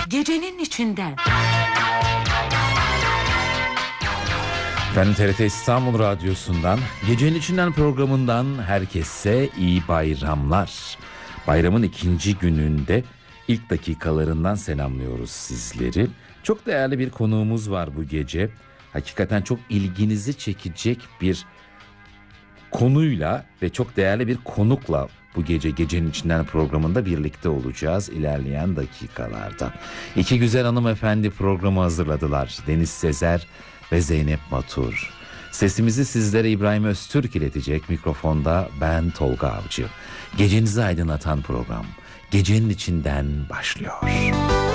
Gecenin içinden. Efendim, TRT İstanbul Radyosu'ndan, Gecenin İçinden programından herkese iyi bayramlar. Bayramın ikinci gününde ilk dakikalarından selamlıyoruz sizleri. Çok değerli bir konuğumuz var bu gece. Hakikaten çok ilginizi çekecek bir konuyla ve çok değerli bir konukla bu gece Gecenin İçinden programında birlikte olacağız ilerleyen dakikalarda. İki güzel hanımefendi programı hazırladılar. Deniz Sezer ve Zeynep Matur. Sesimizi sizlere İbrahim Öztürk iletecek. Mikrofonda ben Tolga Avcı. Gecenizi aydınlatan program Gecenin İçinden başlıyor.